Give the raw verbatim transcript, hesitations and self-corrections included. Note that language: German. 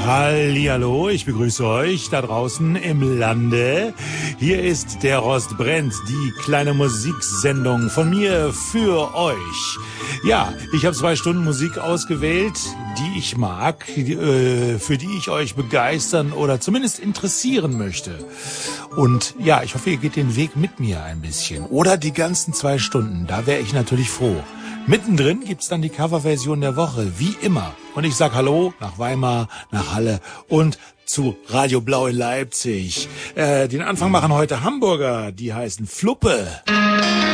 Hallihallo, ich begrüße euch da draußen im Lande. Hier ist der Rost brennt, die kleine Musiksendung von mir für euch. Ja, ich habe zwei Stunden Musik ausgewählt, die ich mag, die, für die ich euch begeistern oder zumindest interessieren möchte. Und ja, ich hoffe, ihr geht den Weg mit mir ein bisschen. Oder die ganzen zwei Stunden, da wäre ich natürlich froh. Mittendrin gibt's dann die Coverversion der Woche, wie immer. Und ich sag Hallo nach Weimar, nach Halle und zu Radio Blau in Leipzig. Äh, den Anfang machen heute Hamburger, die heißen Fluppe.